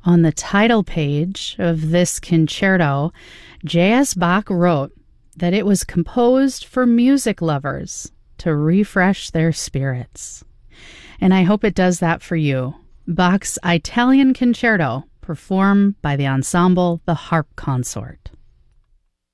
On the title page of this concerto, J.S. Bach wrote that it was composed for music lovers to refresh their spirits. And I hope it does that for you. Bach's Italian Concerto, performed by the ensemble The Harp Consort.